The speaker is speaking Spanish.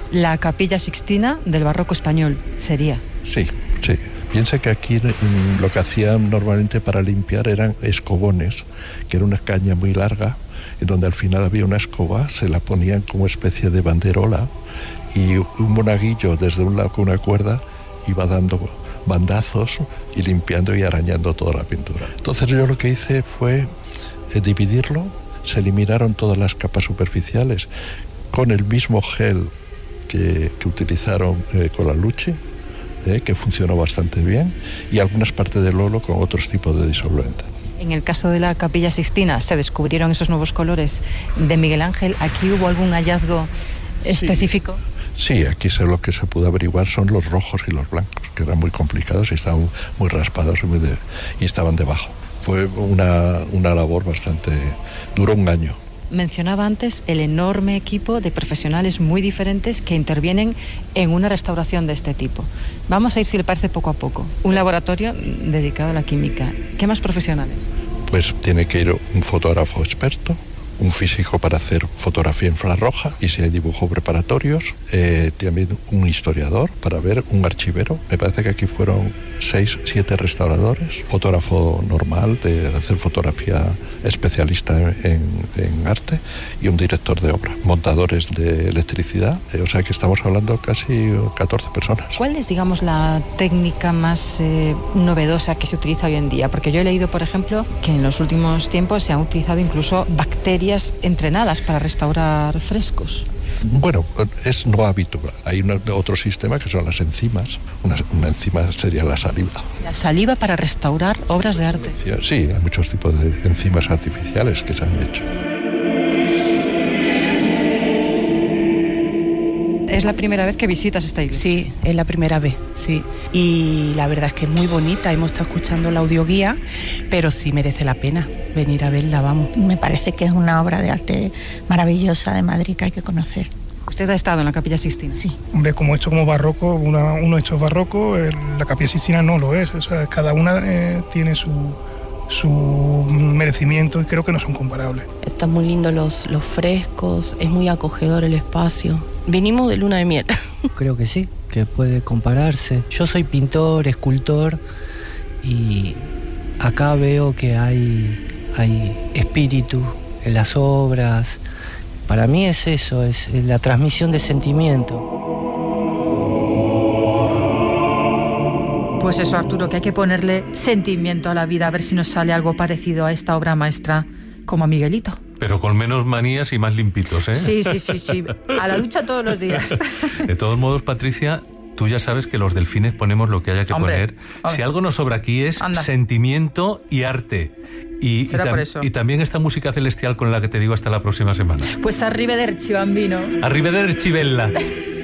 La Capilla Sixtina del barroco español sería. Sí. Piensa que aquí lo que hacían normalmente para limpiar eran escobones, que era una caña muy larga, en donde al final había una escoba, se la ponían como especie de banderola, y un monaguillo desde un lado con una cuerda iba dando bandazos y limpiando y arañando toda la pintura. Entonces yo lo que hice fue dividirlo, se eliminaron todas las capas superficiales con el mismo gel que utilizaron con la Lucci, que funcionó bastante bien, y algunas partes del óleo con otros tipos de disolventes. En el caso de la Capilla Sixtina se descubrieron esos nuevos colores de Miguel Ángel. ¿Aquí hubo algún hallazgo específico? Sí, aquí lo que se pudo averiguar son los rojos y los blancos, que eran muy complicados y estaban muy raspados y estaban debajo. Fue una labor bastante... duró un año. Mencionaba antes el enorme equipo de profesionales muy diferentes que intervienen en una restauración de este tipo. Vamos a ir, si le parece, poco a poco. Un laboratorio dedicado a la química. ¿Qué más profesionales? Pues tiene que ir un fotógrafo experto, un físico para hacer fotografía infrarroja y si hay dibujos preparatorios, también un historiador para ver, un archivero. Me parece que aquí fueron 6, 7 restauradores, fotógrafo normal de hacer fotografía especialista en arte y un director de obra, montadores de electricidad, o sea que estamos hablando casi 14 personas. ¿Cuál es, digamos, la técnica más novedosa que se utiliza hoy en día? Porque yo he leído, por ejemplo, que en los últimos tiempos se han utilizado incluso bacterias entrenadas para restaurar frescos. Bueno, es no habitual. Hay otro sistema que son las enzimas. Una enzima sería la saliva. ¿La saliva para restaurar obras de arte? Sí, hay muchos tipos de enzimas artificiales que se han hecho. ¿Es la primera vez que visitas esta iglesia? Sí, es la primera vez, sí. Y la verdad es que es muy bonita. Hemos estado escuchando la audioguía, pero sí merece la pena venir a verla, vamos. Me parece que es una obra de arte maravillosa de Madrid que hay que conocer. ¿Usted ha estado en la Capilla Sixtina? Sí. Hombre, como esto como barroco, uno de estos barroco, la Capilla Sixtina no lo es. O sea, cada una tiene su merecimiento y creo que no son comparables. Están muy lindos los frescos, es muy acogedor el espacio. Vinimos de luna de miel. Creo que sí, que puede compararse. Yo soy pintor, escultor y acá veo que hay espíritu en las obras. Para mí es eso, es la transmisión de sentimiento. Pues eso, Arturo, que hay que ponerle sentimiento a la vida, a ver si nos sale algo parecido a esta obra maestra como a Miguelito. Pero con menos manías y más limpitos, ¿eh? Sí. A la ducha todos los días. De todos modos, Patricia, tú ya sabes que los delfines ponemos lo que haya que poner. Si algo nos sobra aquí es sentimiento y arte. Y también esta música celestial con la que te digo hasta la próxima semana. Pues arrivederci, bambino. Arrivederci, bella.